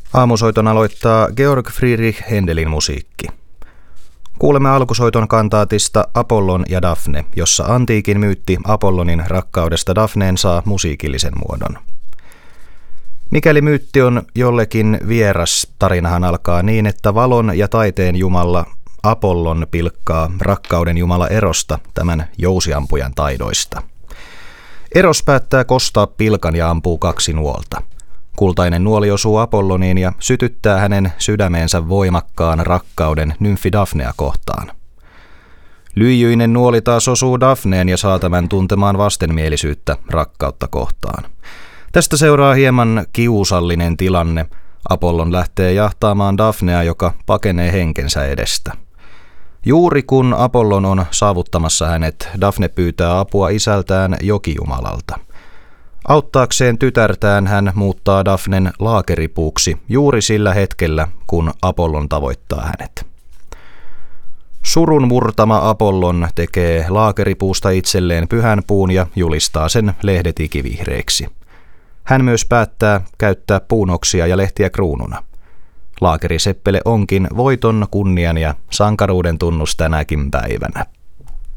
Aamusoiton aloittaa Georg Friedrich Händelin musiikki. Kuulemme alkusoiton kantaatista Apollon ja Daphne, jossa antiikin myytti Apollonin rakkaudesta Daphneen saa musiikillisen muodon. Mikäli myytti on jollekin vieras, tarinahan alkaa niin, että valon ja taiteen jumala Apollon pilkkaa rakkauden jumala Erosta tämän jousiampujan taidoista. Eros päättää kostaa pilkan ja ampuu 2 nuolta. Kultainen nuoli osuu Apolloniin ja sytyttää hänen sydämeensä voimakkaan rakkauden nymfi Daphnea kohtaan. Lyijyinen nuoli taas osuu Daphneen ja saa tämän tuntemaan vastenmielisyyttä rakkautta kohtaan. Tästä seuraa hieman kiusallinen tilanne. Apollon lähtee jahtaamaan Daphnea, joka pakenee henkensä edestä. Juuri kun Apollon on saavuttamassa hänet, Daphne pyytää apua isältään jokijumalalta. Auttaakseen tytärtään hän muuttaa Daphnen laakeripuuksi juuri sillä hetkellä, kun Apollon tavoittaa hänet. Surun murtama Apollon tekee laakeripuusta itselleen pyhän puun ja julistaa sen lehdet ikivihreiksi. Hän myös päättää käyttää puunoksia ja lehtiä kruununa. Laakeriseppele onkin voiton, kunnian ja sankaruuden tunnus tänäkin päivänä.